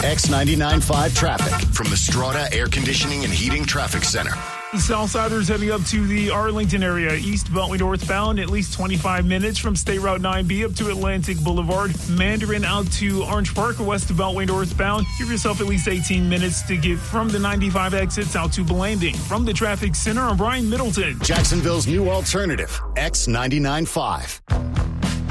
X99.5 traffic from the Strata Air Conditioning and Heating Traffic Center. Southsiders heading up to the Arlington area, East Beltway northbound, at least 25 minutes from State Route 9B up to Atlantic Boulevard. Mandarin out to Orange Park, west of Beltway northbound. Give yourself at least 18 minutes to get from the 95 exits out to Blanding. From the traffic center, I'm Brian Middleton. Jacksonville's new alternative, X99.5.